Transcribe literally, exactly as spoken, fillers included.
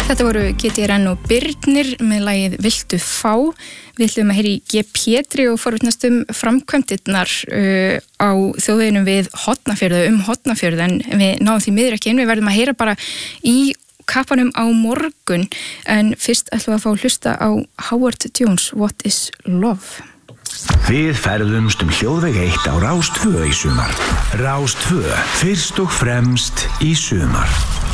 Þetta voru G T R N og Birnir með lagið Viltu fá. Við ætlum að heyra í G. Pétri og forvitnast um framkvæmdirnar uh, á þjóðveginum við Hornafjörð, um Hornafjörð, en við náum því miður ekki inn. Við verðum að heyra bara í kappanum á morgun, en fyrst ætlum við að fá að hlusta á Howard Jones, What is Love? Við ferðumst um hljóðveg eitt á Rás tvö í sumar. Rás tvö, fyrst og fremst í sumar.